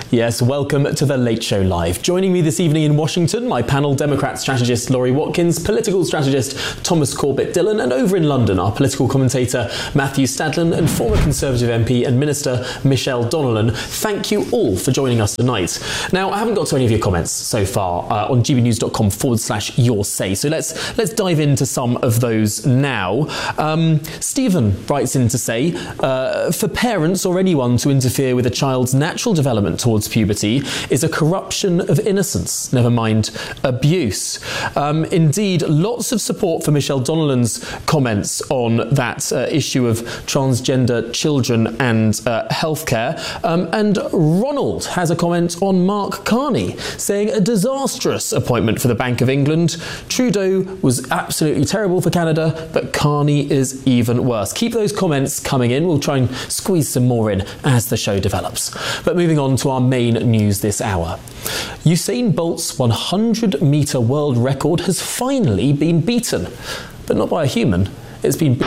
Yes, welcome to The Late Show Live. Joining me this evening in Washington, my panel, Democrat strategist Laurie Watkins, political strategist Thomas Corbett-Dillon, and over in London, our political commentator Matthew Stadlen and former Conservative MP and Minister Michelle Donnellan. Thank you all for joining us tonight. Now, I haven't got to any of your comments so far on gbnews.com/yoursay, so let's dive into some of those now. Stephen writes in to say, for parents or anyone to interfere with a child's natural development towards puberty is a corruption of innocence, never mind abuse. Indeed, lots of support for Michelle Donnellan's comments on that issue of transgender children and healthcare. And Ronald has a comment on Mark Carney, saying a disastrous appointment for the Bank of England. Trudeau was absolutely terrible for Canada, but Carney is even worse. Keep those comments coming in. We'll try and squeeze some more in as the show develops. But moving on to our main news this hour. Usain Bolt's 100-metre world record has finally been beaten. But not by a human. It's been...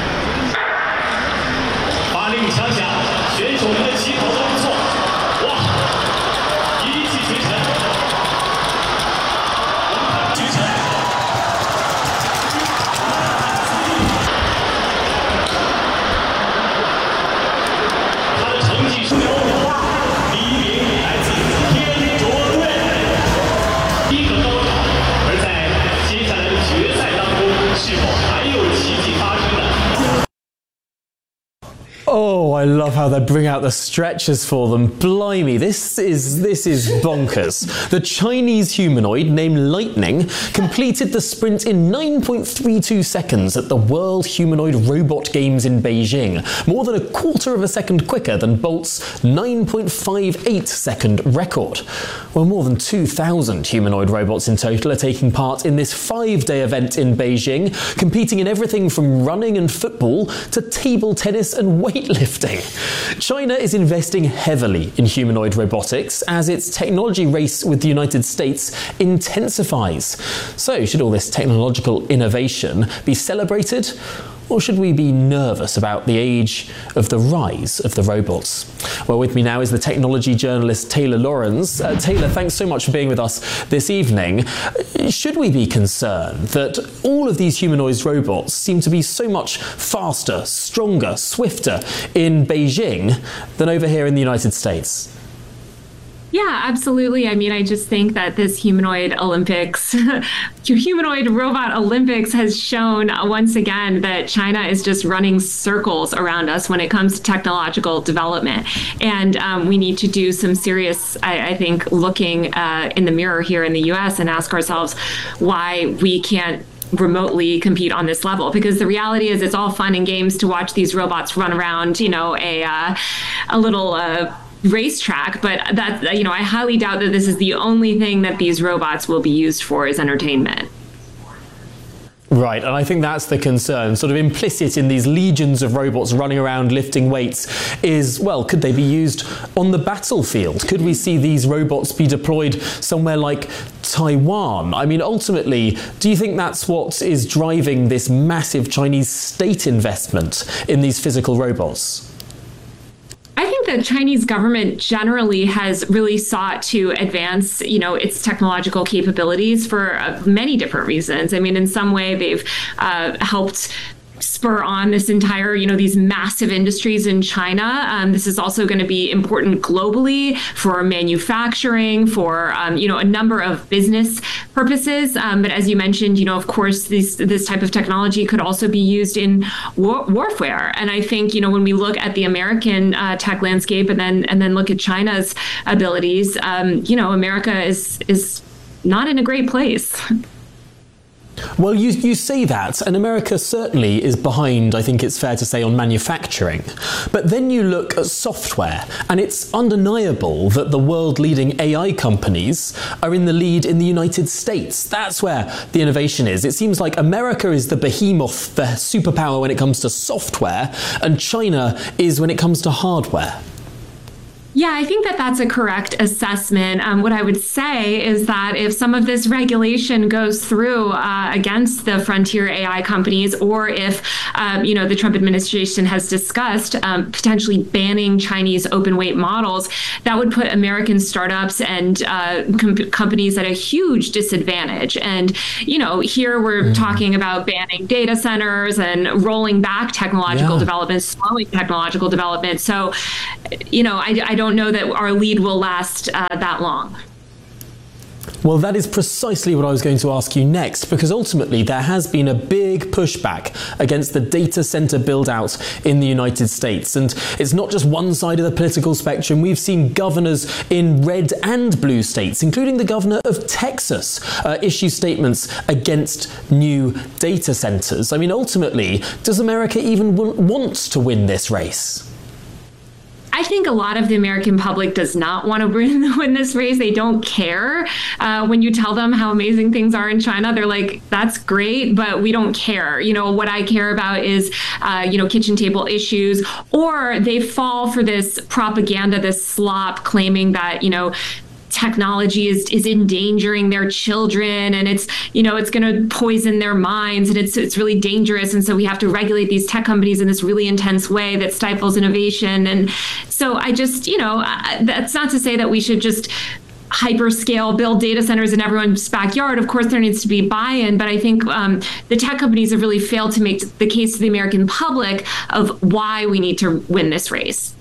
Oh, I love how they bring out the stretchers for them. Blimey, this is bonkers. The Chinese humanoid named Lightning completed the sprint in 9.32 seconds at the World Humanoid Robot Games in Beijing, more than a quarter of a second quicker than Bolt's 9.58 second record. Well, more than 2,000 humanoid robots in total are taking part in this 5-day event in Beijing, competing in everything from running and football to table tennis and weightlifting. China is investing heavily in humanoid robotics as its technology race with the United States intensifies. So, should all this technological innovation be celebrated? Or should we be nervous about the age of the rise of the robots? Well, with me now is the technology journalist Taylor Lorenz. Taylor, thanks so much for being with us this evening. Should we be concerned that all of these humanoid robots seem to be so much faster, stronger, swifter in Beijing than over here in the United States? Yeah, absolutely. I mean, I just think that this humanoid robot Olympics has shown once again that China is just running circles around us when it comes to technological development. And we need to do some serious, I think, looking in the mirror here in the US and ask ourselves why we can't remotely compete on this level, because the reality is it's all fun and games to watch these robots run around, a little racetrack, but that, I highly doubt that this is the only thing that these robots will be used for as entertainment. Right, and I think that's the concern. Sort of implicit in these legions of robots running around lifting weights is, well, could they be used on the battlefield? Could we see these robots be deployed somewhere like Taiwan? I mean, ultimately, do you think that's what is driving this massive Chinese state investment in these physical robots? I think the Chinese government generally has really sought to advance, its technological capabilities for many different reasons. I mean, in some way, they've helped spur on this entire, these massive industries in China. This is also going to be important globally for manufacturing, for, a number of business purposes. But as you mentioned, of course, this type of technology could also be used in warfare. And I think, when we look at the American tech landscape and then look at China's abilities, America is not in a great place. Well, you say that, and America certainly is behind, I think it's fair to say, on manufacturing. But then you look at software, and it's undeniable that the world-leading AI companies are in the lead in the United States. That's where the innovation is. It seems like America is the behemoth, the superpower when it comes to software, and China is when it comes to hardware. Yeah, I think that that's a correct assessment. What I would say is that if some of this regulation goes through against the frontier AI companies, or if the Trump administration has discussed potentially banning Chinese open weight models, that would put American startups and companies at a huge disadvantage. And here we're talking about banning data centers and rolling back technological development, slowing technological development. So, I don't know that our lead will last that long. Well, that is precisely what I was going to ask you next, because ultimately there has been a big pushback against the data center build-out in the United States. And it's not just one side of the political spectrum. We've seen governors in red and blue states, including the governor of Texas, issue statements against new data centers. I mean, ultimately, does America even want to win this race? I think a lot of the American public does not want to win this race. They don't care. When you tell them how amazing things are in China, they're like, that's great, but we don't care. What I care about is, kitchen table issues, or they fall for this propaganda, this slop claiming that, technology is endangering their children, and it's going to poison their minds, and it's really dangerous, and so we have to regulate these tech companies in this really intense way that stifles innovation. And so I just that's not to say that we should just hyperscale build data centers in everyone's backyard. Of course, there needs to be buy-in, but I think the tech companies have really failed to make the case to the American public of why we need to win this race.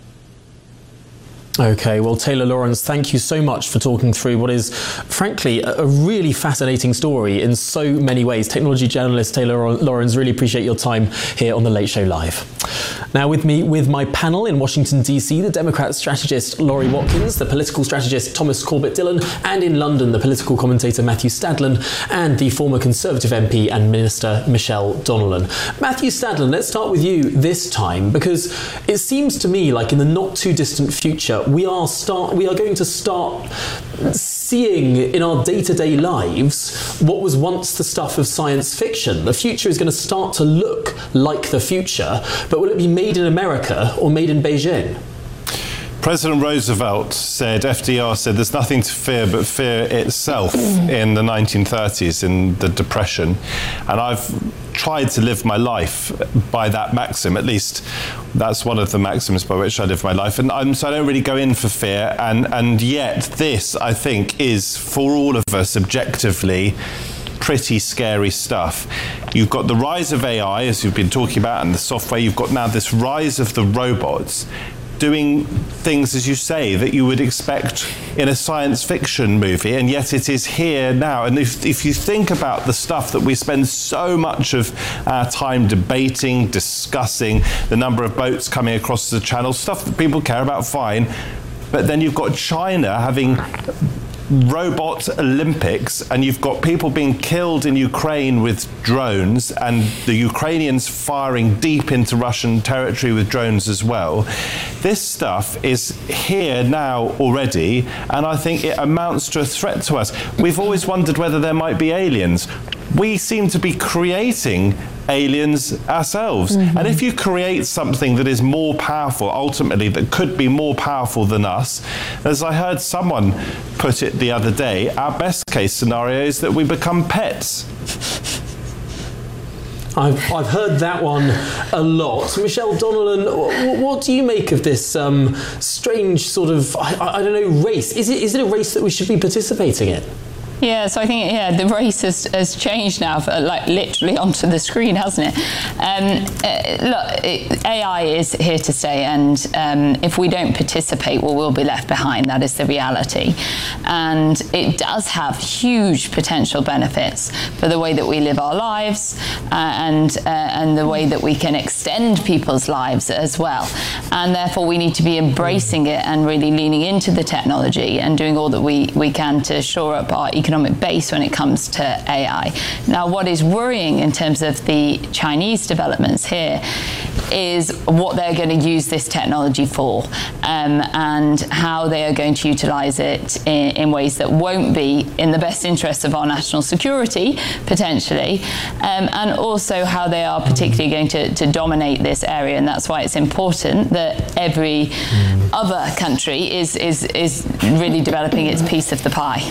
Okay, well, Taylor Lorenz, thank you so much for talking through what is, frankly, a really fascinating story in so many ways. Technology journalist Taylor Lorenz, really appreciate your time here on The Late Show Live. Now with me, with my panel in Washington, D.C., the Democrat strategist Laurie Watkins, the political strategist Thomas Corbett-Dillon, and in London, the political commentator Matthew Stadlen, and the former Conservative MP and Minister Michelle Donnellan. Matthew Stadlen, let's start with you this time, because it seems to me like in the not too distant future, we are going to start seeing in our day-to-day lives what was once the stuff of science fiction. The future is going to start to look like the future, but will it be made in America or made in Beijing? President Roosevelt said, FDR said, there's nothing to fear but fear itself in the 1930s, in the Depression. And I've tried to live my life by that maxim. At least that's one of the maxims by which I live my life. And so I don't really go in for fear. And yet this, I think, is, for all of us, objectively, pretty scary stuff. You've got the rise of AI, as you've been talking about, and the software. You've got now this rise of the robots doing things, as you say, that you would expect in a science fiction movie, and yet it is here now. And if you think about the stuff that we spend so much of our time debating, discussing, the number of boats coming across the channel, stuff that people care about, fine, but then you've got China having robot Olympics, and you've got people being killed in Ukraine with drones, and the Ukrainians firing deep into Russian territory with drones as well. This stuff is here now already, and I think it amounts to a threat to us. We've always wondered whether there might be aliens. We seem to be creating aliens ourselves. Mm-hmm. And if you create something that is more powerful, ultimately, that could be more powerful than us, as I heard someone put it the other day, our best case scenario is that we become pets. I've heard that one a lot. Michelle Donnellan, what do you make of this strange sort of, I don't know, race? Is it a race that we should be participating in? Yeah, so I think, the race has changed now, like literally onto the screen, hasn't it? Look, AI is here to stay, and if we don't participate, well, we'll be left behind. That is the reality. And it does have huge potential benefits for the way that we live our lives and the way that we can extend people's lives as well. And therefore, we need to be embracing it and really leaning into the technology and doing all that we can to shore up our economic economic base when it comes to AI. Now, what is worrying in terms of the Chinese developments here is what they're going to use this technology for, and how they are going to utilize it in ways that won't be in the best interest of our national security, potentially, and also how they are particularly going to dominate this area. And that's why it's important that every other country is really developing its piece of the pie.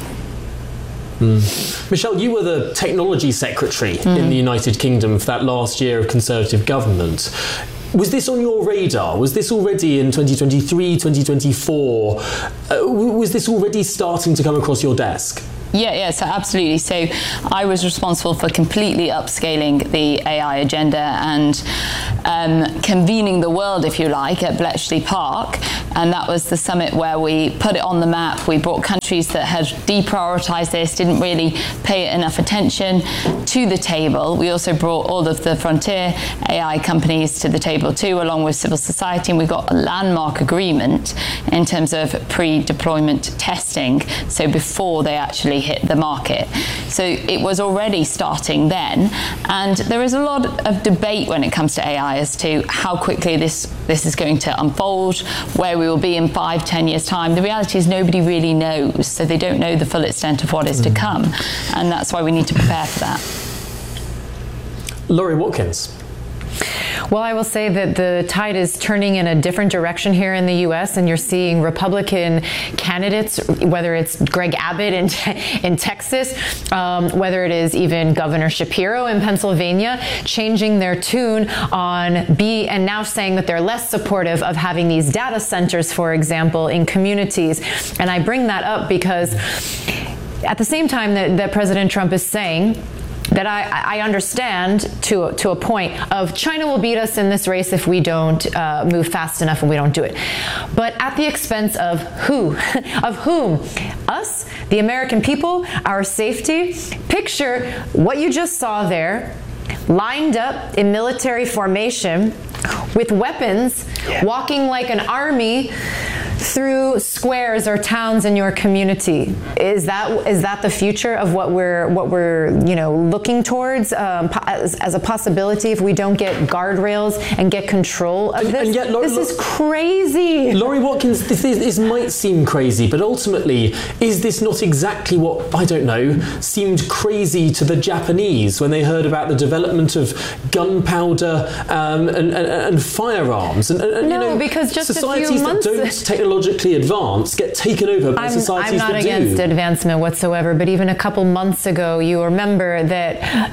Michelle, you were the technology secretary in the United Kingdom for that last year of Conservative government. Was this on your radar? Was this already in 2023, 2024? Was this already starting to come across your desk? Yeah, so absolutely. So I was responsible for completely upscaling the AI agenda and convening the world, if you like, at Bletchley Park. And that was the summit where we put it on the map. We brought countries that had deprioritized this, didn't really pay it enough attention, to the table. We also brought all of the frontier AI companies to the table too, along with civil society. And we got a landmark agreement in terms of pre-deployment testing, so before they actually hit the market. So it was already starting then, and there is a lot of debate when it comes to AI as to how quickly this is going to unfold, where we will be in 5-10 years time. The reality is nobody really knows, so they don't know the full extent of what is to come, and that's why we need to prepare for that. Laurie Watkins. Well, I will say that the tide is turning in a different direction here in the U.S., and you're seeing Republican candidates, whether it's Greg Abbott in Texas, whether it is even Governor Shapiro in Pennsylvania, changing their tune and now saying that they're less supportive of having these data centers, for example, in communities. And I bring that up because at the same time that President Trump is saying that I understand to a point of China will beat us in this race if we don't move fast enough and we don't do it. But at the expense of who? Of whom? Us, the American people, our safety. Picture what you just saw there, lined up in military formation with weapons, walking like an army through squares or towns in your community. Is that the future of what we're looking towards as a possibility if we don't get guardrails and get control of this? And yet, this is crazy. Laurie Watkins, this might seem crazy, but ultimately, is this not exactly what, I don't know, seemed crazy to the Japanese when they heard about the development of gunpowder and firearms? And because just societies a few months that don't technologically advance get taken over by societies that do. I'm not against advancement whatsoever, but even a couple months ago, you remember that,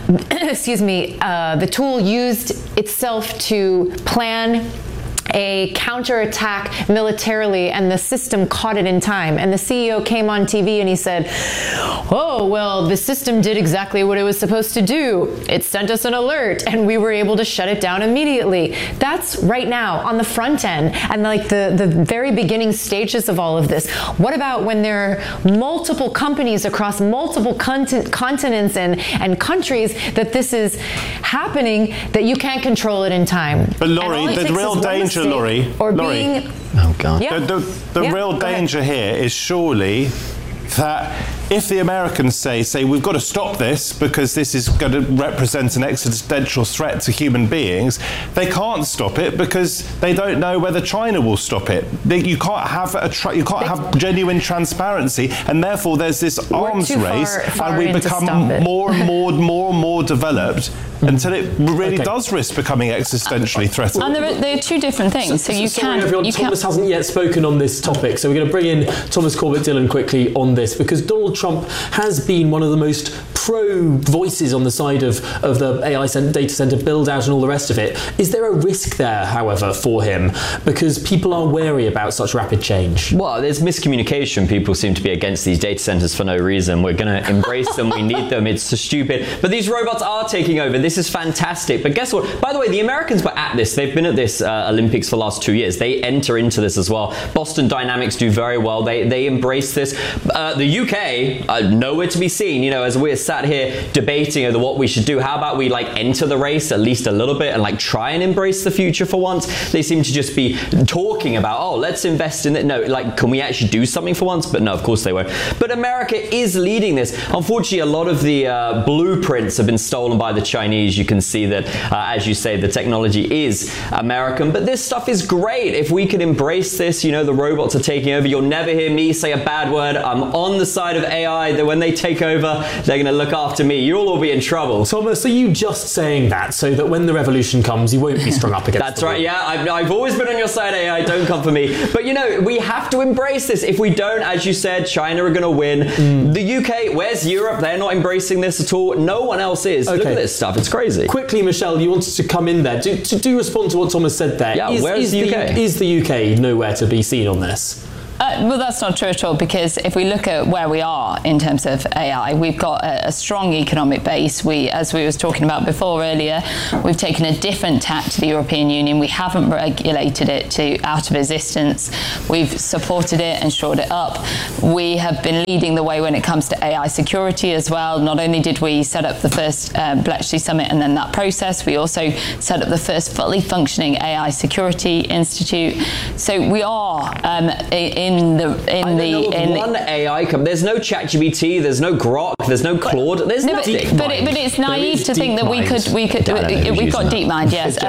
the tool used itself to plan a counterattack militarily, and the system caught it in time. And the CEO came on TV and he said, oh, well, the system did exactly what it was supposed to do. It sent us an alert and we were able to shut it down immediately. That's right now on the front end and like the very beginning stages of all of this. What about when there are multiple companies across multiple continents and countries that this is happening, that you can't control it in time? But Laurie, the real danger, Laurie, oh God. Yeah. The real danger here is surely that if the Americans say we've got to stop this because this is going to represent an existential threat to human beings, they can't stop it because they don't know whether China will stop it. You can't have genuine transparency, and therefore there's this arms race, and we become more and more developed until it really does risk becoming existentially threatened. And there are two different things. Sorry, everyone. Thomas hasn't yet spoken on this topic, so we're going to bring in Thomas Corbett-Dillon quickly on this, because Donald Trump has been one of the most pro voices on the side of the AI data center build out and all the rest of it. Is there a risk there, however, for him? Because people are wary about such rapid change. Well, there's miscommunication. People seem to be against these data centers for no reason. We're going to embrace them. We need them. It's so stupid. But these robots are taking over. This is fantastic. But guess what? By the way, the Americans were at this. They've been at this Olympics for the last 2 years. They enter into this as well. Boston Dynamics do very well. They embrace this. The UK, nowhere to be seen, as we're sat sat here debating over what we should do. How about we like enter the race at least a little bit and like try and embrace the future for once? They seem to just be talking about, oh, let's invest in it. No, like, can we actually do something for once? But no, of course they won't. But America is leading this. Unfortunately, a lot of the blueprints have been stolen by the Chinese. You can see that, as you say, the technology is American, but this stuff is great. If we could embrace this, you know, the robots are taking over. You'll never hear me say a bad word. I'm on the side of AI, that when they take over, they're going to look after me. You'll all be in trouble. Thomas, are you just saying that so that when the revolution comes, you won't be strung up against That's right, yeah. I've always been on your side, AI. Don't come for me. But, you know, we have to embrace this. If we don't, as you said, China are going to win. The UK, where's Europe? They're not embracing this at all. No one else is. Okay. Look at this stuff. It's crazy. Quickly, Michelle, you wanted to come in there. Do respond to what Thomas said there. Yeah, where's the UK? Is the UK nowhere to be seen on this? Well, that's not true at all, because if we look at where we are in terms of AI, we've got a strong economic base. As we was talking about before earlier, we've taken a different tack to the European Union. We haven't regulated it out of existence. We've supported it and shored it up. We have been leading the way when it comes to AI security as well. Not only did we set up the first Bletchley Summit and then that process, we also set up the first fully functioning AI Security Institute. So we are one AI company. There's no ChatGPT, there's no Grok, there's no Claude, there's nothing. But it's naive to think that we could. We've got DeepMind, yes.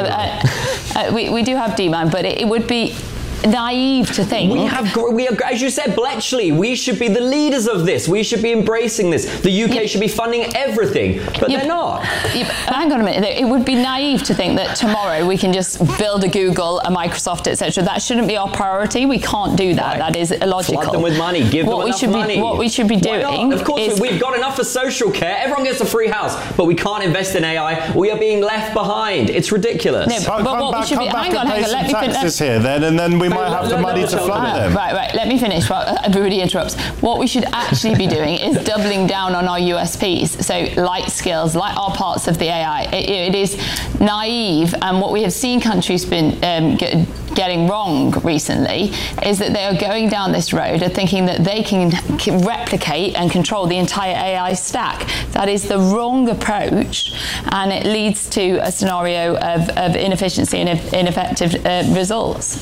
We do have DeepMind, but it would be naive to think. We have, as you said, Bletchley. We should be the leaders of this. We should be embracing this. The UK should be funding everything, but they're not. Hang on a minute. It would be naive to think that tomorrow we can just build a Google, a Microsoft, etc. That shouldn't be our priority. We can't do that. Right. That is illogical. Flood them with money. Give them enough money. What we should be doing. Of course, we've got enough for social care. Everyone gets a free house, but we can't invest in AI. We are being left behind. It's ridiculous. No, but what we should be. Hang on. Let me finish here then, and then we might have the money to fund them. Right. Let me finish while everybody interrupts. What we should actually be doing is doubling down on our USPs. So light skills, like our parts of the AI. It is naive, and what we have seen countries been getting wrong recently is that they are going down this road of thinking that they can replicate and control the entire AI stack. That is the wrong approach, and it leads to a scenario of inefficiency and ineffective results.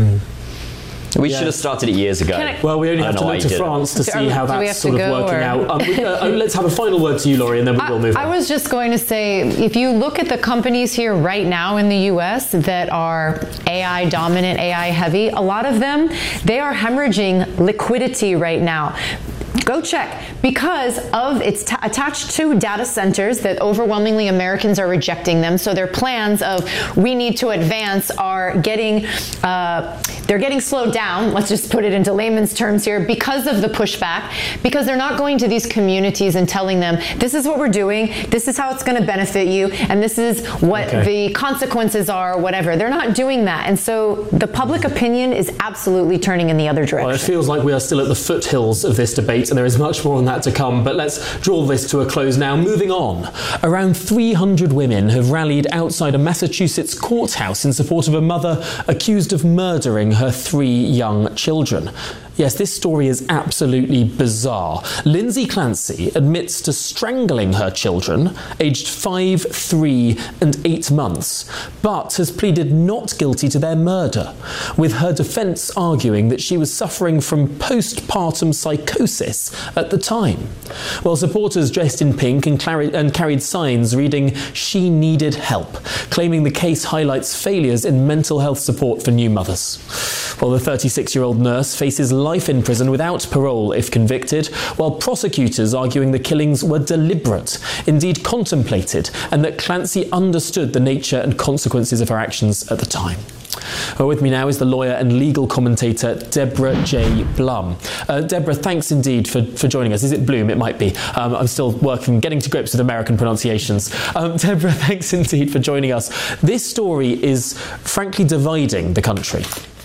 We should have started it years ago. Well, we only have to look to France to see how that's sort of working out. Let's have a final word to you, Laurie, and then we will move on. I was just going to say, if you look at the companies here right now in the US that are AI dominant, AI heavy, a lot of them, they are hemorrhaging liquidity right now. Go check, because of it's attached to data centers that overwhelmingly Americans are rejecting them. So their plans of we need to advance are getting they're getting slowed down. Let's just put it into layman's terms here, because of the pushback, because they're not going to these communities and telling them this is what we're doing, this is how it's going to benefit you, and this is what the consequences are, whatever. They're not doing that, and so the public opinion is absolutely turning in the other direction. Well, it feels like we are still at the foothills of this debate, and there is much more on that to come, but let's draw this to a close now. Moving on. Around 300 women have rallied outside a Massachusetts courthouse in support of a mother accused of murdering her 3 young children. Yes, this story is absolutely bizarre. Lindsay Clancy admits to strangling her children, aged 5, 3 and 8 months, but has pleaded not guilty to their murder, with her defence arguing that she was suffering from postpartum psychosis at the time. Well, supporters dressed in pink and carried signs reading "She needed help," claiming the case highlights failures in mental health support for new mothers. Well, the 36-year-old nurse faces life in prison without parole if convicted, while prosecutors arguing the killings were deliberate, indeed contemplated, and that Clancy understood the nature and consequences of her actions at the time. Well, with me now is the lawyer and legal commentator Deborah J. Blum. Deborah, thanks indeed for joining us. Is it Bloom? It might be. I'm still getting to grips with American pronunciations. Deborah, thanks indeed for joining us. This story is frankly dividing the country.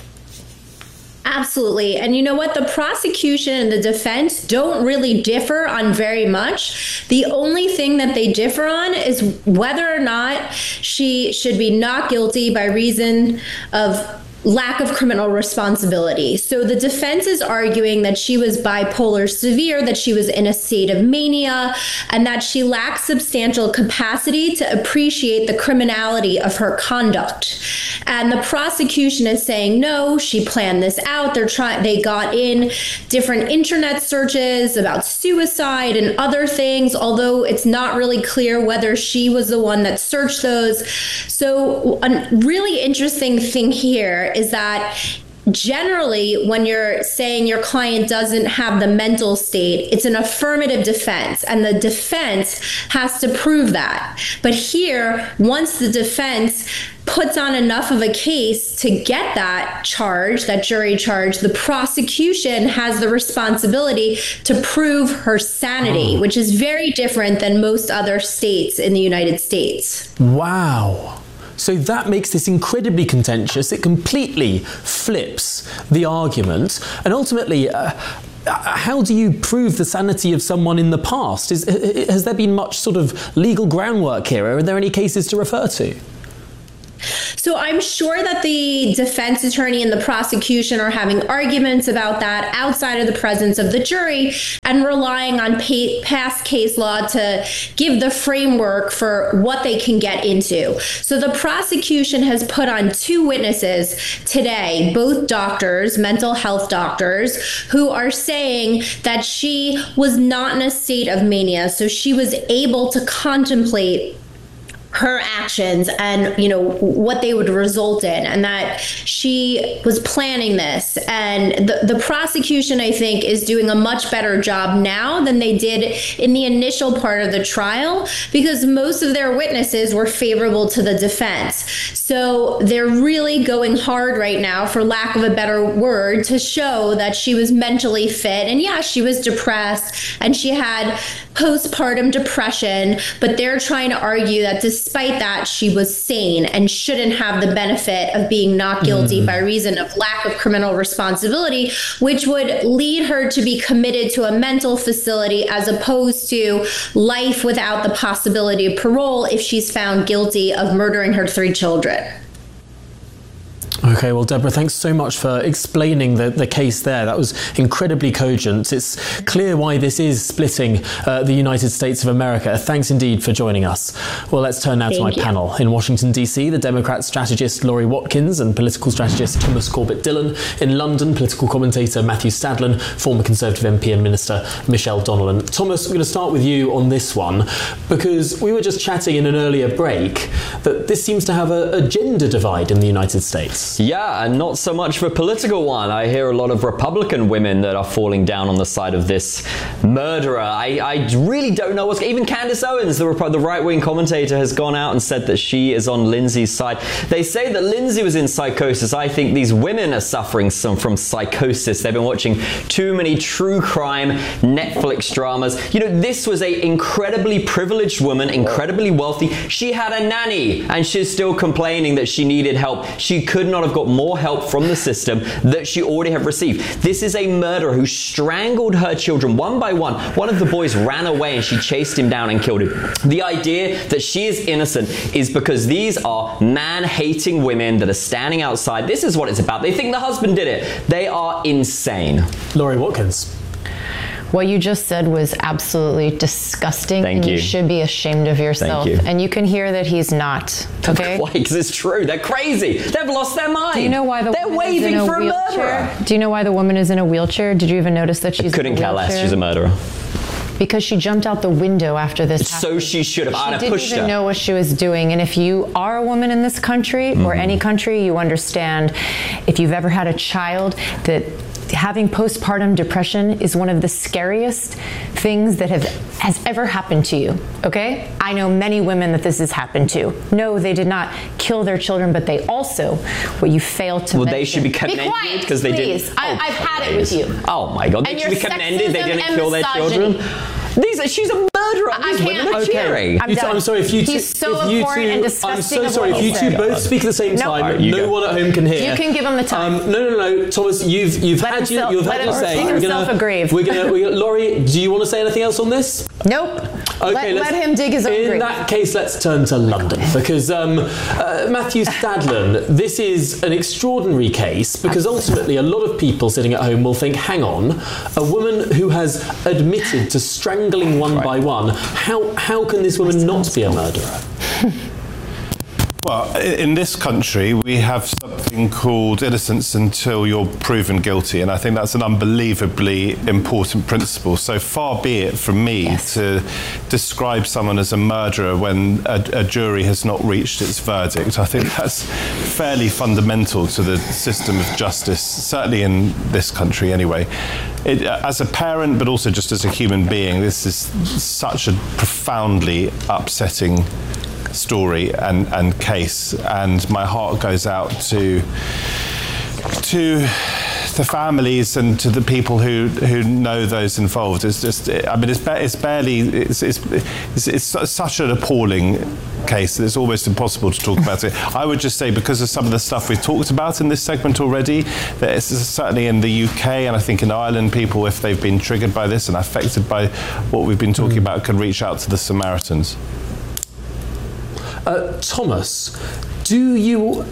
Absolutely. And you know what? The prosecution and the defense don't really differ on very much. The only thing that they differ on is whether or not she should be not guilty by reason of lack of criminal responsibility. So the defense is arguing that she was bipolar severe, that she was in a state of mania, and that she lacks substantial capacity to appreciate the criminality of her conduct. And the prosecution is saying, no, she planned this out. They got in different internet searches about suicide and other things, although it's not really clear whether she was the one that searched those. So a really interesting thing here is that generally, when you're saying your client doesn't have the mental state, it's an affirmative defense, and the defense has to prove that. But here, once the defense puts on enough of a case to get that charge, that jury charge, the prosecution has the responsibility to prove her sanity, which is very different than most other states in the United States. Wow. So that makes this incredibly contentious. It completely flips the argument. And ultimately, how do you prove the sanity of someone in the past? Has there been much sort of legal groundwork here? Are there any cases to refer to? So I'm sure that the defense attorney and the prosecution are having arguments about that outside of the presence of the jury and relying on past case law to give the framework for what they can get into. So the prosecution has put on 2 witnesses today, both doctors, mental health doctors, who are saying that she was not in a state of mania. So she was able to contemplate her actions and, you know, what they would result in, and that she was planning this. And the prosecution, I think, is doing a much better job now than they did in the initial part of the trial, because most of their witnesses were favorable to the defense. So they're really going hard right now, for lack of a better word, to show that she was mentally fit. And yeah, she was depressed and she had postpartum depression, but they're trying to argue that despite that, she was sane and shouldn't have the benefit of being not guilty by reason of lack of criminal responsibility, which would lead her to be committed to a mental facility as opposed to life without the possibility of parole if she's found guilty of murdering her 3 children. Okay, well, Deborah, thanks so much for explaining the case there. That was incredibly cogent. It's clear why this is splitting the United States of America. Thanks indeed for joining us. Well, let's turn now to my panel. In Washington, D.C., the Democrat strategist Lori Watkins and political strategist Thomas Corbett-Dillon. In London, political commentator Matthew Stadlen, former Conservative MP and Minister Michelle Donelan. Thomas, we're going to start with you on this one, because we were just chatting in an earlier break that this seems to have a gender divide in the United States. Yeah, and not so much of a political one. I hear a lot of Republican women that are falling down on the side of this murderer. I really don't know what's... Even Candace Owens, the right-wing commentator, has gone out and said that she is on Lindsay's side. They say that Lindsay was in psychosis. I think these women are suffering from psychosis. They've been watching too many true crime Netflix dramas. You know, this was an incredibly privileged woman, incredibly wealthy. She had a nanny, and she's still complaining that she needed help. She could not have got more help from the system that she already have received. This is a murderer who strangled her children one by one. One of the boys ran away and she chased him down and killed him. The idea that she is innocent is because these are man-hating women that are standing outside. This is what it's about. They think the husband did it. They are insane. Lori Watkins. What you just said was absolutely disgusting. Thank you. You should be ashamed of yourself. Thank you. And you can hear that he's not. Okay? Why? Because it's true. They're crazy. They've lost their mind. Do you know why they're waving for a murderer? Do you know why the woman is in a wheelchair? Did you even notice that she's Couldn't care less. She's a murderer. Because she jumped out the window after this happened. So she should have. I'd have pushed her. She didn't even know what she was doing. And if you are a woman in this country or any country, you understand, if you've ever had a child, that having postpartum depression is one of the scariest things that has ever happened to you, okay? I know many women that this has happened to. No, they did not kill their children, but they also, what you failed to mention. Well, they should be commended because they didn't. Please, I've had it with you. Oh my God, they should be commended. They didn't kill their children. She's a murderer. These women are cheering. I'm sorry if you two. He's so abhorrent and disgusting. I'm so sorry if you two both speak at the same time. No one at home can hear. You can give him the time. No, Thomas, you've had your say. Let him sing himself a grave. Lori, do you want to say anything else on this? Nope. Okay, let him dig his own grave. In that case, let's turn to London, because Matthew Stadlen, this is an extraordinary case, because ultimately a lot of people sitting at home will think, hang on, a woman who has admitted to strangling one by one, how can this woman not be a murderer? Well, in this country, we have something called innocence until you're proven guilty, and I think that's an unbelievably important principle. So far be it from me to describe someone as a murderer when a jury has not reached its verdict. I think that's fairly fundamental to the system of justice, certainly in this country anyway. As a parent, but also just as a human being, this is such a profoundly upsetting story and case, and my heart goes out to the families and to the people who know those involved. It's just, I mean, it's such an appalling case that it's almost impossible to talk about it. I would just say, because of some of the stuff we've talked about in this segment already, that it's certainly in the UK and I think in Ireland, people, if they've been triggered by this and affected by what we've been talking about, can reach out to the Samaritans. Thomas, do you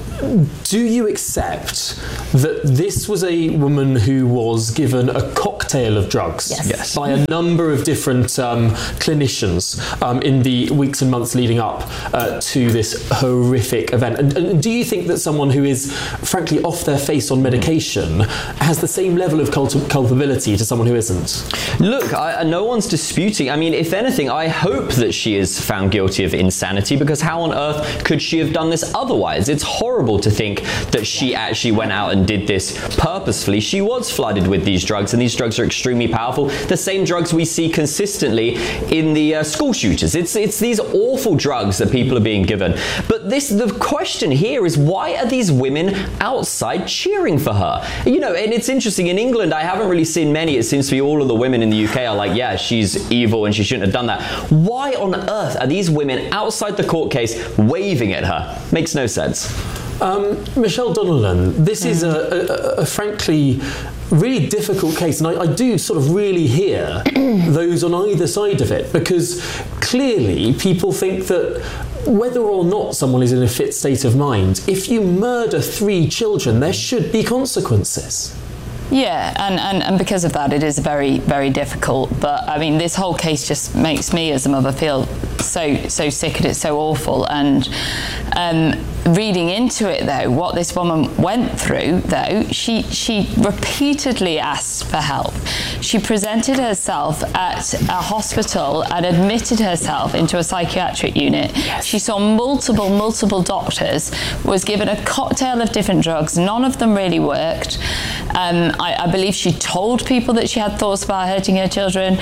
accept that this was a woman who was given a cocktail of drugs by a number of different clinicians in the weeks and months leading up to this horrific event? And do you think that someone who is frankly off their face on medication has the same level of culpability to someone who isn't? Look, no one's disputing. I mean, if anything, I hope that she is found guilty of insanity, because how on earth could she have done this otherwise? It's horrible to think that she actually went out and did this purposefully. She was flooded with these drugs, and these drugs are extremely powerful. The same drugs we see consistently in the school shooters. It's these awful drugs that people are being given. But the question here is, why are these women outside cheering for her? You know, and it's interesting, in England, I haven't really seen many. It seems to be all of the women in the UK are like, yeah, she's evil and she shouldn't have done that. Why on earth are these women outside the court case waving at her? Makes no sense. Michelle Donnellan, this is a frankly really difficult case, and I do sort of really hear those on either side of it, because clearly people think that whether or not someone is in a fit state of mind, if you murder 3 children, there should be consequences. Yeah, and because of that, it is very, very difficult. But I mean, this whole case just makes me as a mother feel so sick, and it's so awful. And reading into it, though, what this woman went through, though, she repeatedly asked for help. She presented herself at a hospital and admitted herself into a psychiatric unit. She saw multiple doctors, was given a cocktail of different drugs. None of them really worked. I believe she told people that she had thoughts about hurting her children.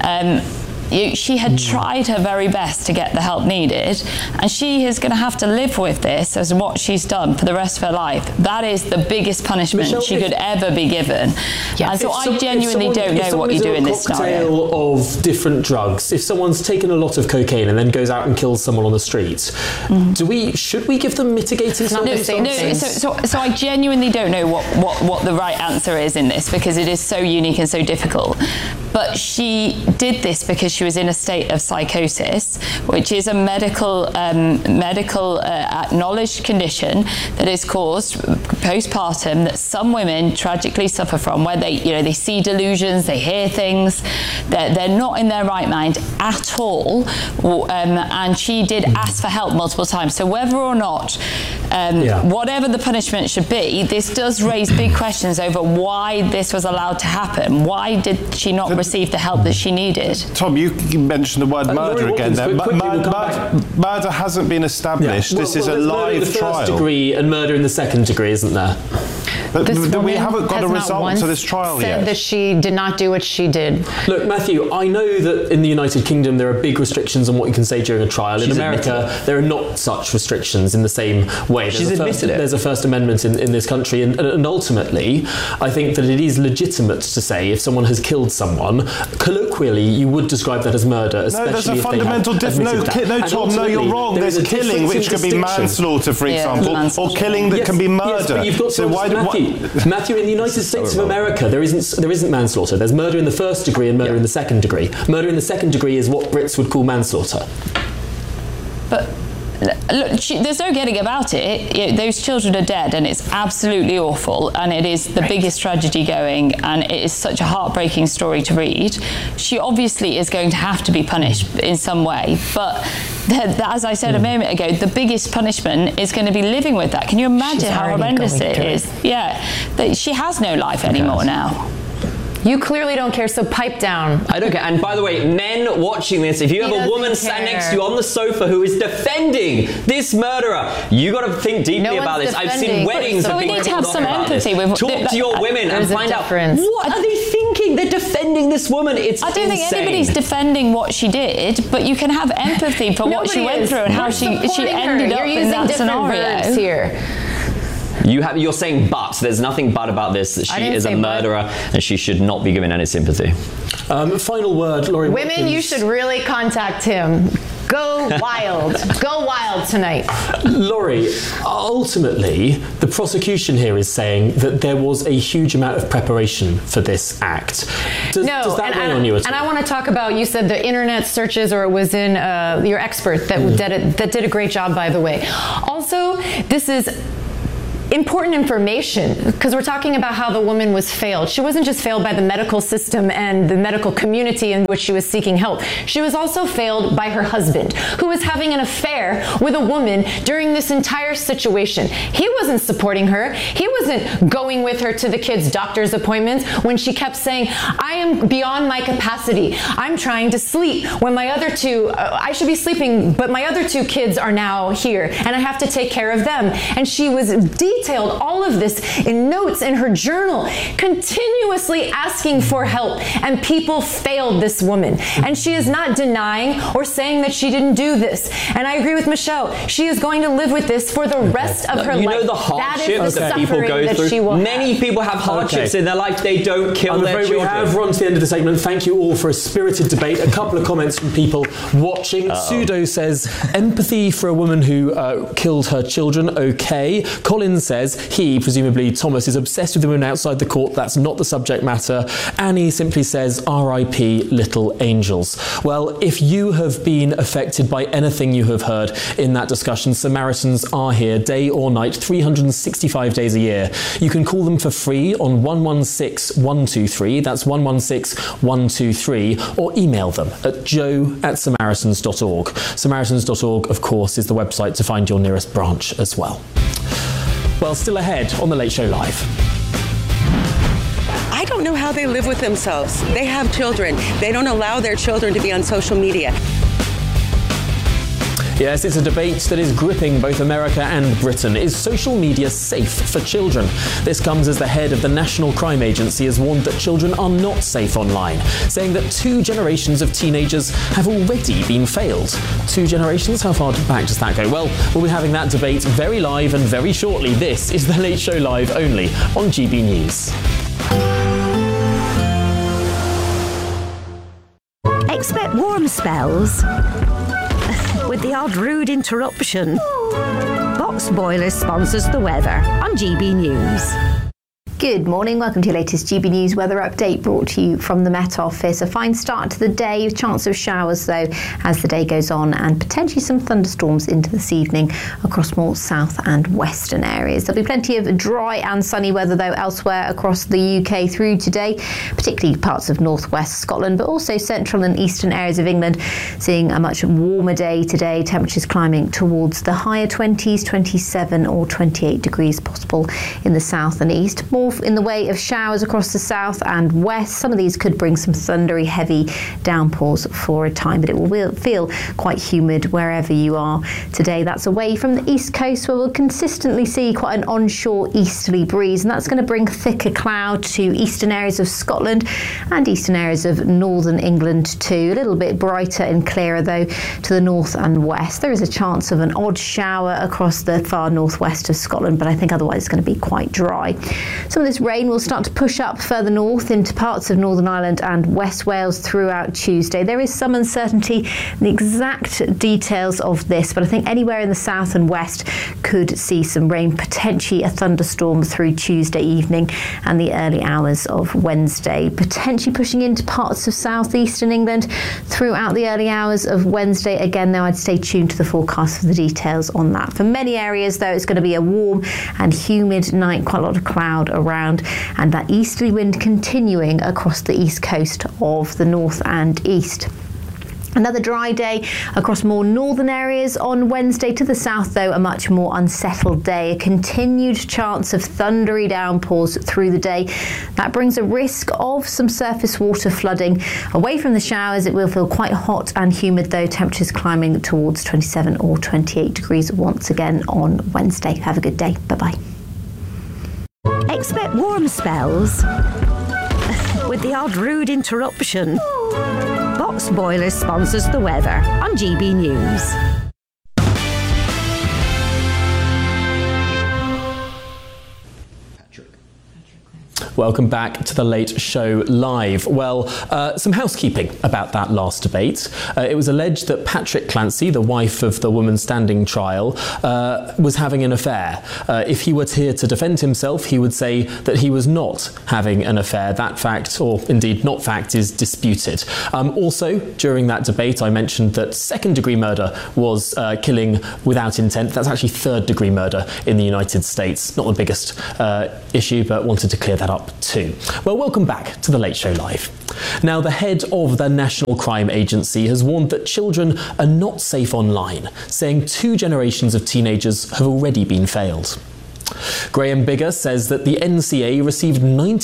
She had tried her very best to get the help needed, and she is going to have to live with this as what she's done for the rest of her life. That is the biggest punishment she could ever be given. Yeah. And so I genuinely don't know what you do in this scenario. Cocktail of different drugs. If someone's taken a lot of cocaine and then goes out and kills someone on the street, should we give them mitigating circumstances? So I genuinely don't know what the right answer is in this, because it is so unique and so difficult. But she did this because she was in a state of psychosis, which is a medical acknowledged condition that is caused postpartum, that some women tragically suffer from, where they see delusions, they hear things, they're not in their right mind at all. And she did ask for help multiple times. So whether or not, whatever the punishment should be, this does raise big questions over why this was allowed to happen. Why did she not receive the help that she needed? Tom, you mentioned the word murder again there. Murder hasn't been established. This is a live trial. Murder in the first degree and murder in the second degree, isn't there? But we haven't got a result to this trial yet. Said that she did not do what she did. Look, Matthew, I know that in the United Kingdom there are big restrictions on what you can say during a trial. In America, there are not such restrictions in the same way. She's admitted it. There's a First Amendment in this country, and ultimately, I think that it is legitimate to say if someone has killed someone, colloquially, you would describe that as murder, especially there's a fundamental difference. No, Tom, no, you're wrong. There's killing, which could be manslaughter, for example, or killing that can be murder. So why do Matthew, in the United States of America, there isn't manslaughter. There's murder in the first degree and murder in the second degree. Murder in the second degree is what Brits would call manslaughter. But look, there's no getting about it. Those children are dead, and it's absolutely awful, and it is the biggest tragedy going, and it is such a heartbreaking story to read. She obviously is going to have to be punished in some way, but as I said a moment ago, the biggest punishment is going to be living with that. Can you imagine how horrendous it is? Yeah, she has no life anymore now. You clearly don't care, so pipe down. I don't care. And by the way, men watching this, if you have a woman sat next to you on the sofa who is defending this murderer, you got to think deeply about this. I've seen weddings so of we people need to have some empathy. Talk to your women and find out what are they thinking. They're defending this woman. It's I don't think anybody's defending what she did, but you can have empathy for what she went through and how she ended up in that scenario. Here. You're saying but. There's nothing but about this. That she is a murderer and she should not be given any sympathy. Final word, Laurie Women, Watkins. you should really contact him. Go wild. Go wild tonight. Laurie, ultimately, the prosecution here is saying that there was a huge amount of preparation for this act. Does that weigh on you at all? And I want to talk about, you said the internet searches, or it was in your expert that did a great job, by the way. Also, this is important information, because we're talking about how the woman was failed. She wasn't just failed by the medical system and the medical community in which she was seeking help. She was also failed by her husband, who was having an affair with a woman during this entire situation. He wasn't supporting her. He wasn't going with her to the kids' doctor's appointments when she kept saying, I am beyond my capacity. I'm trying to sleep when my other two, I should be sleeping, but my other two kids are now here and I have to take care of them. And she was detailed all of this in notes in her journal, continuously asking for help, and people failed this woman. And she is not denying or saying that she didn't do this. And I agree with Michelle. She is going to live with this for the rest of her life. You know the hardship that people go through? Many people have hardships in their life. They don't kill their children. We have run to the end of the segment. Thank you all for a spirited debate. A couple of comments from people watching. Pseudo says, empathy for a woman who killed her children, okay. Colin says he, presumably Thomas, is obsessed with the women outside the court. That's not the subject matter. Annie simply says, R.I.P. little angels. Well, if you have been affected by anything you have heard in that discussion, Samaritans are here day or night, 365 days a year. You can call them for free on 116 123. That's 116 123, or email them at joe@samaritans.org. Samaritans.org, of course, is the website to find your nearest branch as well. Well, still ahead on The Late Show Live. I don't know how they live with themselves. They have children. They don't allow their children to be on social media. Yes, it's a debate that is gripping both America and Britain. Is social media safe for children? This comes as the head of the National Crime Agency has warned that children are not safe online, saying that 2 generations of teenagers have already been failed. 2 generations? How far back does that go? Well, we'll be having that debate very live and very shortly. This is The Late Show Live only on GB News. Expect warm spells with the odd rude interruption. Box Boilers sponsors the weather on GB News. Good morning, welcome to your latest GB News weather update, brought to you from the Met Office. A fine start to the day, chance of showers though as the day goes on, and potentially some thunderstorms into this evening across more south and western areas. There'll be plenty of dry and sunny weather though elsewhere across the UK through today, particularly parts of northwest Scotland, but also central and eastern areas of England, seeing a much warmer day today. Temperatures climbing towards the higher 20s, 27 or 28 degrees possible in the south and east. More in the way of showers across the south and west. Some of these could bring some thundery, heavy downpours for a time, but it will feel quite humid wherever you are today. That's away from the east coast, where we'll consistently see quite an onshore easterly breeze, and that's going to bring thicker cloud to eastern areas of Scotland and eastern areas of northern England too. A little bit brighter and clearer though to the north and west. There is a chance of an odd shower across the far northwest of Scotland, but I think otherwise it's going to be quite dry. So Some of this rain will start to push up further north into parts of Northern Ireland and West Wales throughout Tuesday. There is some uncertainty in the exact details of this, but I think anywhere in the south and west could see some rain, potentially a thunderstorm through Tuesday evening and the early hours of Wednesday, potentially pushing into parts of southeastern England throughout the early hours of Wednesday. Again, though, I'd stay tuned to the forecast for the details on that. For many areas, though, it's going to be a warm and humid night, quite a lot of cloud around, and that easterly wind continuing across the east coast of the north and east. Another dry day across more northern areas on Wednesday. To the south, though, a much more unsettled day. A continued chance of thundery downpours through the day. That brings a risk of some surface water flooding. Away from the showers, it will feel quite hot and humid, though. Temperatures climbing towards 27 or 28 degrees once again on Wednesday. Have a good day. Bye-bye. Expect warm spells with the odd rude interruption. Box Boilers sponsors the weather on GB News. Welcome back to the Late Show Live. Well, some housekeeping about that last debate. It was alleged that Patrick Clancy, the wife of the woman standing trial, was having an affair. If he were here to defend himself, he would say that he was not having an affair. That fact, or indeed not fact, is disputed. Also, during that debate, I mentioned that second-degree murder was killing without intent. That's actually third-degree murder in the United States. Not the biggest issue, but wanted to clear that up too. Well, welcome back to the Late Show Live. Now, the head of the National Crime Agency has warned that children are not safe online, saying 2 generations of teenagers have already been failed. Graham Biggar says that the NCA received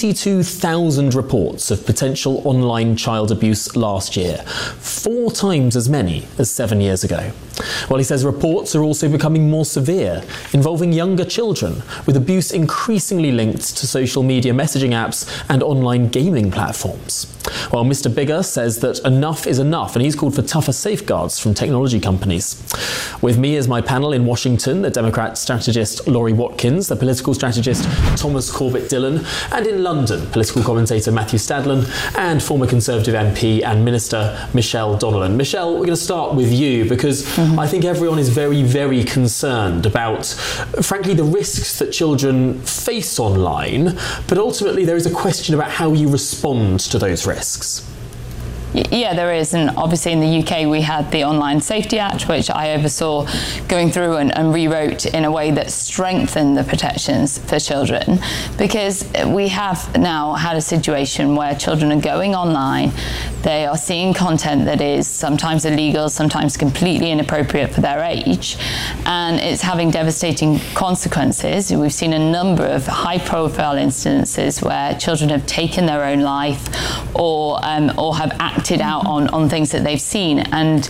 92,000 reports of potential online child abuse last year, 4 times as many as 7 years ago. Well, he says reports are also becoming more severe, involving younger children, with abuse increasingly linked to social media messaging apps and online gaming platforms. Well, Mr. Biggar says that enough is enough, and he's called for tougher safeguards from technology companies. With me is my panel in Washington, the Democrat strategist Laurie Watkins, the political strategist Thomas Corbett-Dillon, and in London, political commentator Matthew Stadlen, and former Conservative MP and Minister Michelle Donnellan. Michelle, we're going to start with you, because I think everyone is very, very concerned about, frankly, the risks that children face online, but ultimately there is a question about how you respond to those risks. Yeah, there is, and obviously in the UK we had the Online Safety Act, which I oversaw going through and rewrote in a way that strengthened the protections for children, because we have now had a situation where children are going online, they are seeing content that is sometimes illegal, sometimes completely inappropriate for their age, and it's having devastating consequences. We've seen a number of high-profile instances where children have taken their own life or have acted out on things that they've seen, and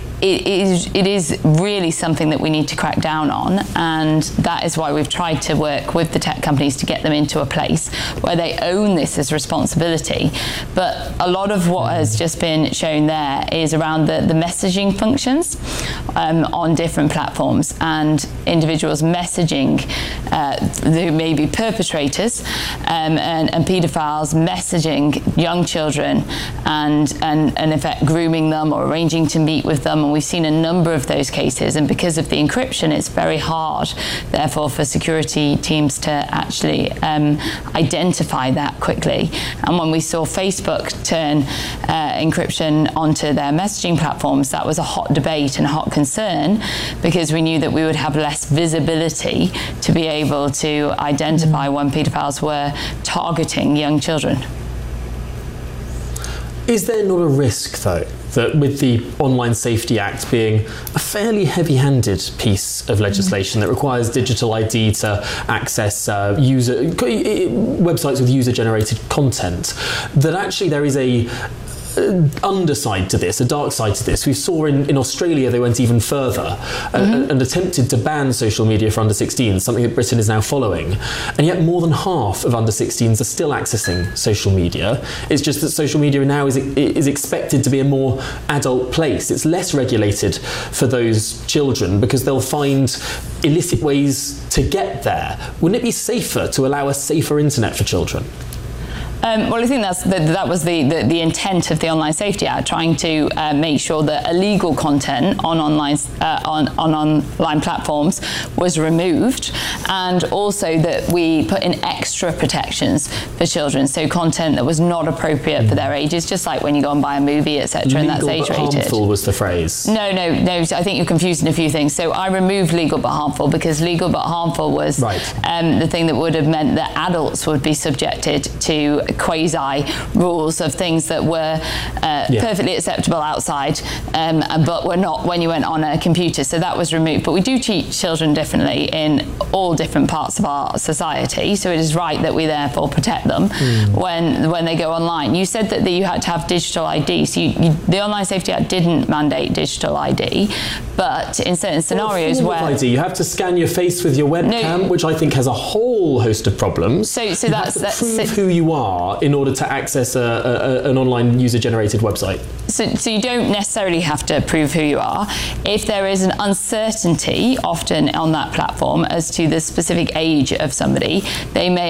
it is really something that we need to crack down on, and that is why we've tried to work with the tech companies to get them into a place where they own this as responsibility. But a lot of what has just been shown there is around the messaging functions on different platforms, and individuals messaging who may be perpetrators and paedophiles messaging young children and in effect grooming them or arranging to meet with them. And we've seen a number of those cases, and because of the encryption, it's very hard, therefore, for security teams to actually identify that quickly. And when we saw Facebook turn encryption onto their messaging platforms, that was a hot debate and a hot concern, because we knew that we would have less visibility to be able to identify when paedophiles were targeting young children. Is there not a risk, though, that with the Online Safety Act being a fairly heavy-handed piece of legislation that requires digital ID to access websites with user-generated content, that actually there is underside to this, a dark side to this. We saw in Australia they went even further and attempted to ban social media for under 16s, something that Britain is now following. And yet more than half of under 16s are still accessing social media. It's just that social media now is expected to be a more adult place. It's less regulated for those children because they'll find illicit ways to get there. Wouldn't it be safer to allow a safer internet for children? Well, I think that was the intent of the Online Safety Act, trying to make sure that illegal content on online platforms was removed, and also that we put in extra protections for children. So content that was not appropriate for their ages, just like when you go and buy a movie, etc., and that's age rated. Legal but harmful was the phrase. No. I think you're confusing a few things. So I removed legal but harmful because legal but harmful was the thing that would have meant that adults would be subjected to quasi rules of things that were perfectly acceptable outside, but were not when you went on a computer. So that was removed. But we do treat children differently in all different parts of our society. So it is right that we therefore protect them when they go online. You said that you had to have digital ID. So the Online Safety Act didn't mandate digital ID, but in certain scenarios where ID, you have to scan your face with your webcam, which I think has a whole host of problems. So you have to prove who you are in order to access an online user-generated website. So you don't necessarily have to prove who you are. If there is an uncertainty often on that platform as to the specific age of somebody, they may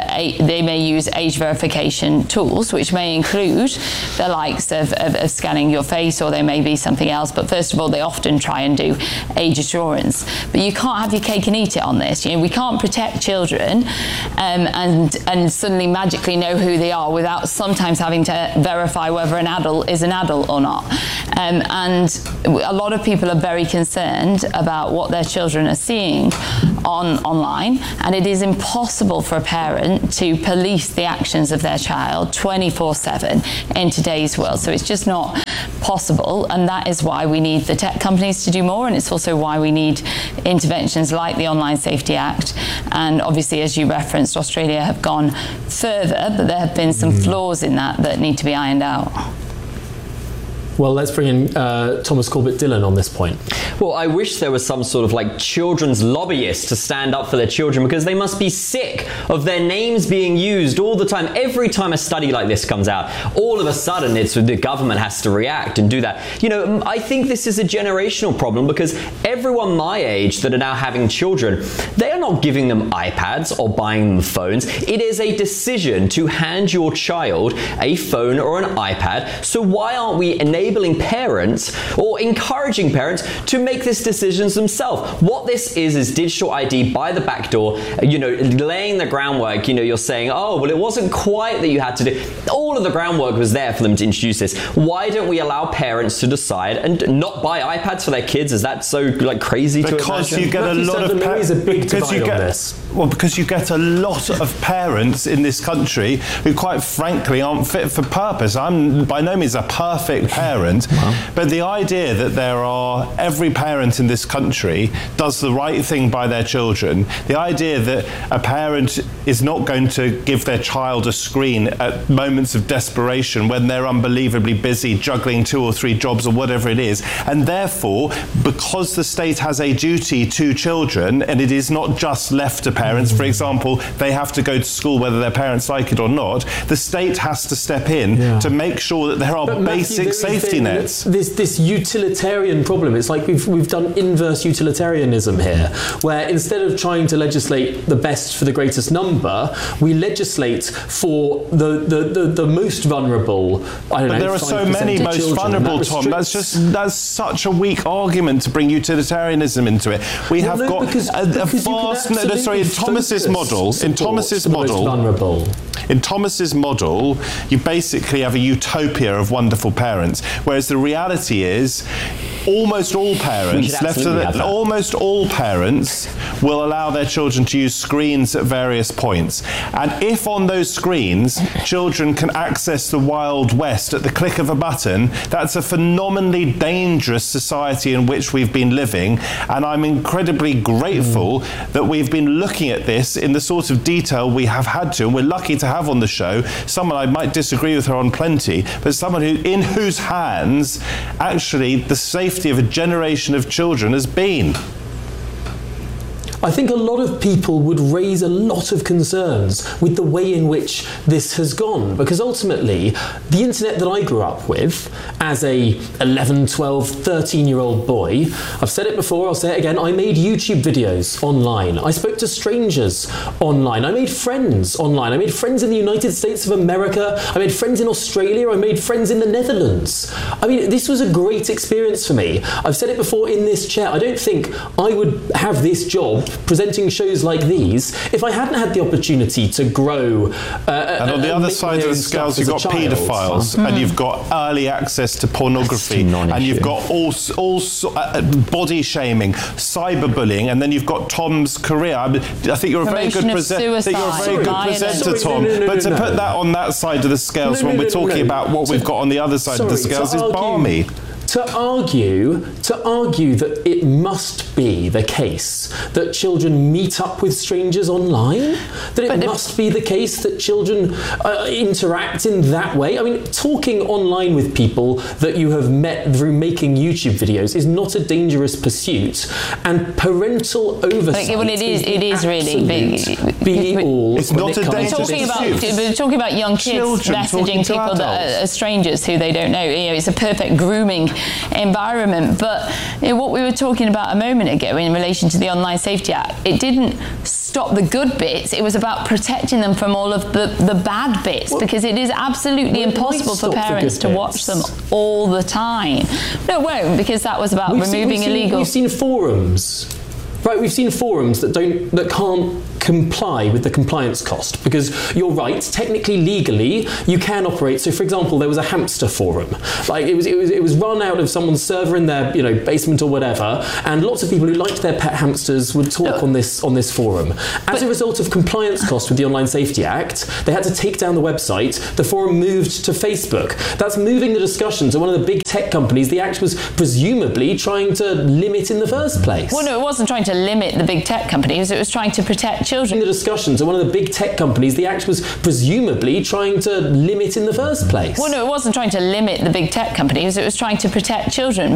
use age verification tools, which may include the likes of scanning your face, or there may be something else. But first of all, they often try and do age assurance. But you can't have your cake and eat it on this. We can't protect children and suddenly magically know who they are without sometimes having to verify whether an adult is an adult or not. And a lot of people are very concerned about what their children are seeing online, and it is impossible for a parent to police the actions of their child 24/7 in today's world. So it's just not possible, and that is why we need the tech companies to do more, and it's also why we need interventions like the Online Safety Act. And obviously, as you referenced, Australia have gone further, but there have been some flaws in that need to be ironed out. Well, let's bring in Thomas Corbett-Dillon on this point. Well, I wish there was some sort of like children's lobbyist to stand up for their children, because they must be sick of their names being used all the time. Every time a study like this comes out, all of a sudden it's the government has to react and do that. I think this is a generational problem, because everyone my age that are now having children, they are not giving them iPads or buying them phones. It is a decision to hand your child a phone or an iPad. So why aren't we enabling parents or encouraging parents to make these decisions themselves? What this is digital ID by the back door, laying the groundwork. You're saying, oh, well, it wasn't quite that you had to do. All of the groundwork was there for them to introduce this. Why don't we allow parents to decide and not buy iPads for their kids? Is that so crazy to imagine? Because you get a lot of because you get a lot of parents in this country who, quite frankly, aren't fit for purpose. I'm by no means a perfect parent, but the idea that every parent in this country does the right thing by their children, the idea that a parent is not going to give their child a screen at moments of desperation when they're unbelievably busy juggling 2 or 3 jobs or whatever it is, and therefore, because the state has a duty to children, and it is not just left to parents, for example, they have to go to school whether their parents like it or not, the state has to step in to make sure that there are basic safety nets. This utilitarian problem, it's like we've done inverse utilitarianism here, where instead of trying to legislate the best for the greatest number, we legislate for the most vulnerable. But there are so many most vulnerable, Tom. That's such a weak argument to bring utilitarianism into it. We have got a vast. In Thomas's model, you basically have a utopia of wonderful parents, whereas the reality is, almost all parents, almost all parents will allow their children to use screens at various points. And if on those screens children can access the Wild West at the click of a button, that's a phenomenally dangerous society in which we've been living. And I'm incredibly grateful that we've been looking at this in the sort of detail we have had to. And we're lucky to have on the show someone, I might disagree with her on plenty, but someone in whose hands actually the safety of a generation of children has been. I think a lot of people would raise a lot of concerns with the way in which this has gone, because ultimately the internet that I grew up with as a 11, 12, 13-year-old boy, I've said it before, I'll say it again, I made YouTube videos online. I spoke to strangers online. I made friends online. I made friends in the United States of America. I made friends in Australia. I made friends in the Netherlands. I mean, this was a great experience for me. I've said it before in this chair. I don't think I would have this job presenting shows like these if I hadn't had the opportunity to grow. And on the other side of the scales, you've got paedophiles, and you've got early access to pornography, and you've got all body shaming, cyberbullying, and then you've got Tom's career. I think you're a very good presenter, Tom. But to put that on that side of the scales when we're talking about what we've got on the other side of the scales is balmy. To argue that it must be the case that children meet up with strangers online, that it must be the case that children interact in that way. I mean, talking online with people that you have met through making YouTube videos is not a dangerous pursuit, and parental oversight. Well, it is really big. It's not a dangerous pursuit. We're talking about young kids messaging people that are strangers who they don't know. You know, it's a perfect grooming environment. But what we were talking about a moment ago in relation to the Online Safety Act, it didn't stop the good bits. It was about protecting them from all of the bad bits, because it is absolutely impossible for parents to watch them all the time. No, it won't, because that was about removing illegal. We've seen forums. Right, we've seen forums that can't comply with the compliance cost, because you're right, technically, legally, you can operate. So, for example, there was a hamster forum. Like it was run out of someone's server in their basement or whatever, and lots of people who liked their pet hamsters would talk on this forum. As a result of compliance cost with the Online Safety Act, they had to take down the website. The forum moved to Facebook. That's moving the discussion to one of the big tech companies the Act was presumably trying to limit in the first place. Well, no, it wasn't trying to limit the big tech companies, it was trying to protect children. The discussions are one of the big tech companies the Act was presumably trying to limit in the first place. Well, no, it wasn't trying to limit the big tech companies, it was trying to protect children.